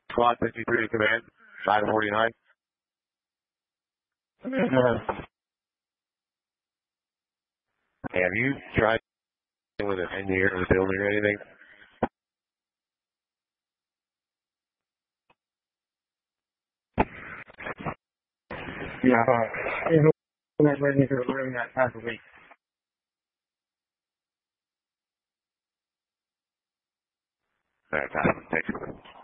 Squad 53 to command, 549. Have you tried with an engineer in the building or anything? Yeah, I'm ready to room that half a week. All right, thanks.